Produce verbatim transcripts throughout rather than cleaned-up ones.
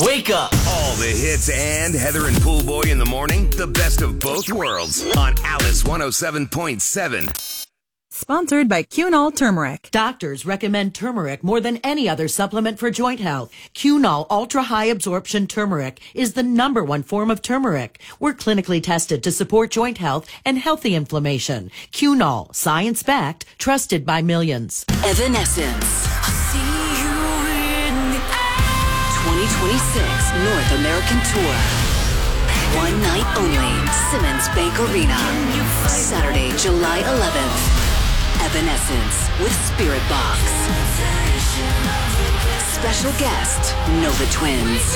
Wake up! All the hits and Heather and Pool Boy in the morning. The best of both worlds on Alice one oh seven point seven. Sponsored by Cunol Turmeric. Doctors recommend turmeric more than any other supplement for joint health. Cunol Ultra High Absorption Turmeric is the number one form of turmeric. We're clinically tested to support joint health and healthy inflammation. Cunol, science-backed, trusted by millions. Evanescence. twenty twenty-six North American Tour. One night only. Simmons Bank Arena. Saturday, July eleventh. Evanescence with Spirit Box. Special guest, Nova Twins.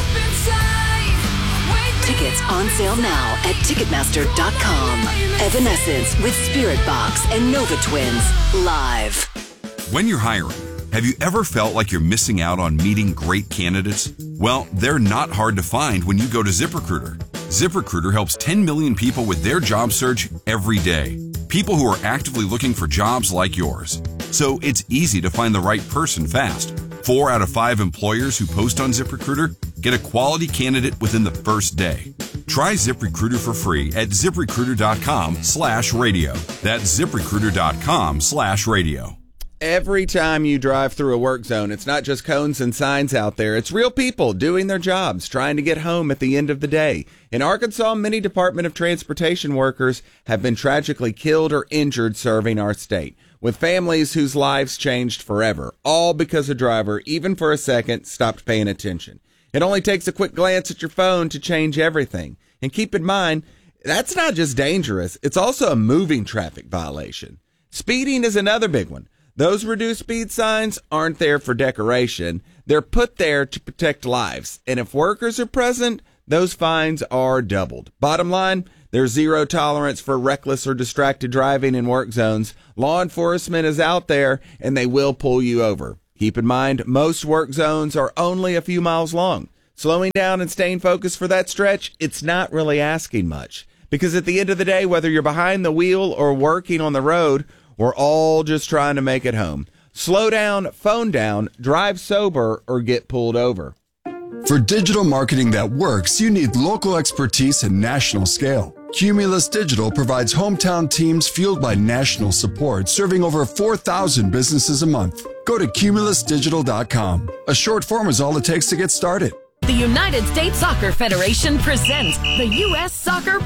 Tickets on sale now at Ticketmaster dot com. Evanescence with Spirit Box and Nova Twins live. When you're hiring, have you ever felt like you're missing out on meeting great candidates? Well, they're not hard to find when you go to ZipRecruiter. ZipRecruiter helps ten million people with their job search every day. People who are actively looking for jobs like yours. So it's easy to find the right person fast. Four out of five employers who post on ZipRecruiter get a quality candidate within the first day. Try ZipRecruiter for free at ZipRecruiter.com slash radio. That's ZipRecruiter.com slash radio. Every time you drive through a work zone, it's not just cones and signs out there. It's real people doing their jobs, trying to get home at the end of the day. In Arkansas, many Department of Transportation workers have been tragically killed or injured serving our state, with families whose lives changed forever, all because a driver, even for a second, stopped paying attention. It only takes a quick glance at your phone to change everything. And keep in mind, that's not just dangerous, it's also a moving traffic violation. Speeding is another big one. Those reduced speed signs aren't there for decoration. They're put there to protect lives. And if workers are present, those fines are doubled. Bottom line, there's zero tolerance for reckless or distracted driving in work zones. Law enforcement is out there, and they will pull you over. Keep in mind, most work zones are only a few miles long. Slowing down and staying focused for that stretch, it's not really asking much. Because at the end of the day, whether you're behind the wheel or working on the road, we're all just trying to make it home. Slow down, phone down, drive sober, or get pulled over. For digital marketing that works, you need local expertise and national scale. Cumulus Digital provides hometown teams fueled by national support, serving over four thousand businesses a month. Go to Cumulus Digital dot com. A short form is all it takes to get started. The United States Soccer Federation presents the U S Soccer